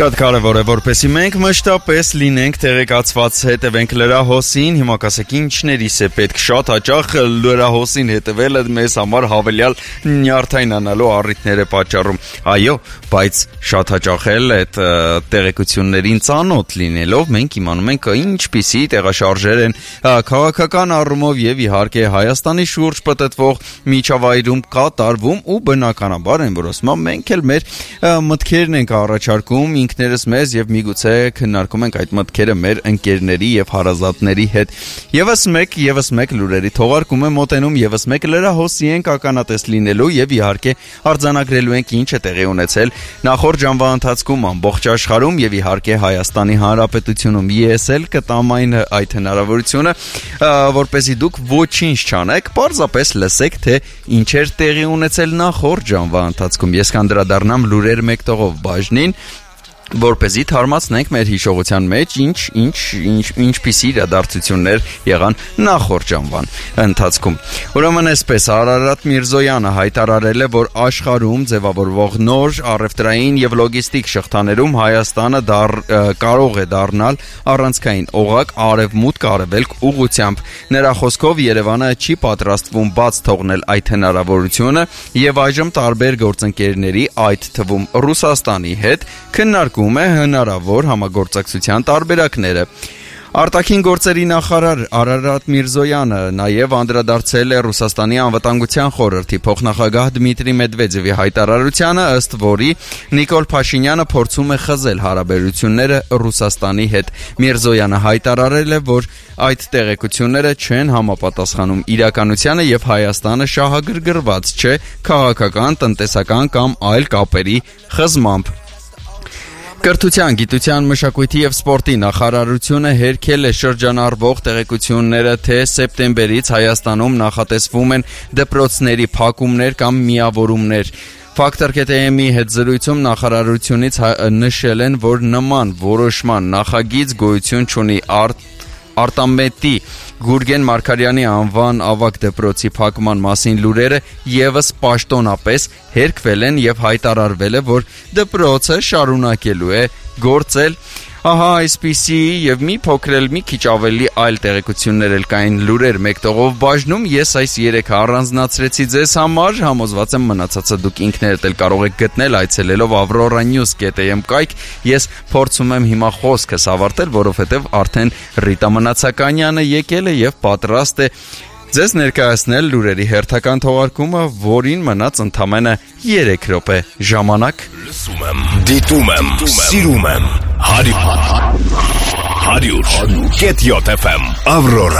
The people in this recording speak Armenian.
Շատ կարևոր է, որպեսզի մենք մշտապես լինենք տեղեկացված, հետևենք լրահոսին, հիմա կասեք ինչներիս է պետք շատ հաճախ լրահոսին հետևելը մեզ համար հավելյալ նյարդայնանալու առիթներ է պատճառում, այո, բայց շատ հաճախ էլ այդ տեղեկություններին ծանոթ լինելով մենք իմանում ենք ինչպիսի տեղաշարժեր են քաղաքական առումով եւ իհարկե Հայաստանի շուրջ պտտվող միջավայրում կատարվում ու բնականաբար են, որ ասում մենք էլ մեր մտքերն ենք առաջարկում ինքներս մեզ եւ միգուցե քննարկում ենք այդ մտքերը մեր ընկերների եւ հարազատների հետ։ Եվս մեկ լուրերի թողարկում է մոտենում, եւս մեկ լրահոսի ենք ականատես լինելու եւ իհարկե արձանագրելու ենք ինչ է տեղի ունեցել նախորդ ժամվա ընթացքում ամբողջ աշխարհում եւ իհարկե Հայաստանի Հանրապետությունում։ Ես էլ կտամ այդ հնարավորությունը, որպեսզի դուք ոչինչ չանեք, պարզապես լսեք, թե ինչեր տեղի ունեցել նախորդ ժամվա ընթացքում։ Ես կանդրադառնամ լուրեր մեկ տողով բաժնին, որպեսզի թարմացնենք մեր հիշողության մեջ ինչպիսի իրադարձություններ եղան նախորդ ժամվան ընթացքում։ Ուրեմն այսպես Արարատ Միրզոյանը հայտարարել է, որ աշխարհում ձևավորվող նոր առևտրային եւ լոգիստիկ շղթաներում Հայաստանը կարող է դառնալ առանցքային օղակ արևմուտք-արևելք ուղղությամբ։ Նրա խոսքով Երևանը չի պատրաստվում բաց թողնել այդ հնարավորությունը եւ այժմ տարբեր գործընկերների, այդ թվում Ռուսաստանի հետ քննարկում է հնարավոր համագործակցության տարբերակները։ Արտաքին գործերի նախարար Արարատ Միրզոյանը նաև անդրադարձել է Ռուսաստանի անվտանգության խորհրդի փոխնախագահ Դմիտրի Մեդվեդևի հայտարարությանը, ըստ որի Նիկոլ Փաշինյանը փորձում է խզել հարաբերությունները Ռուսաստանի հետ։ Միրզոյանը հայտարարել է, որ այդ տեղեկությունները չեն համապատասխանում իրականությանը եւ Հայաստանը շահագրգռված չէ քաղաքական, տնտեսական կամ այլ կապերի խզմամբ։ Կրթության, գիտության, մշակույթի եւ սպորտի նախարարությունը հերքել է շրջանառվող տեղեկությունները, թե սեպտեմբերից Հայաստանում նախատեսվում են դպրոցների փակումներ կամ միավորումներ։ Factor.am-ի հետ զրույցում նախարարությունից նշել են, որ նման որոշման նախագիծ գոյություն չունի։ Արտամետի Գուրգեն Մարգարյանի անվան ավագ դպրոցի փակման մասին լուրերը եւս պաշտոնապես հերքվել են եւ հայտարարվել է, որ դպրոցը շարունակելու է գործել։ Ահա այսպիսի եւ մի փոքր մի քիչ ավելի այլ տեղեկություններ էլ կային լուրեր մեկ տողով բաժնում։ Ես այս 3-ը առանձնացրեցի ձեզ համար, համոզված եմ մնացածը դուք ինքներդ էլ կարող եք գտնել այցելելով avroranews.am կայք։ Ես փորձում եմ հիմա խոսքս ավարտել, որովհետեւ արդեն Ռիտա Մնացականյանը եկել է եւ պատրաստ է ձեզ ներկայացնել լուրերի հերթական թողարկումը, որին մնաց ընդամենը 3 րոպե ժամանակ։ Լսում եմ, դիտում եմ, սիրում եմ, 100.7 FM Ավրորա